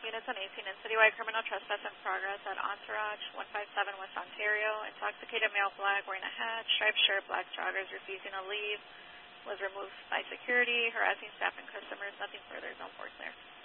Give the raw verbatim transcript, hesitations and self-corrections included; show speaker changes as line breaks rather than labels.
units on eighteen and citywide criminal trespass in progress at Entourage, one five seven West Ontario. Intoxicated male black wearing a hat, striped shirt, black joggers refusing to leave. Was removed by security, harassing staff and customers. Nothing further is on board there.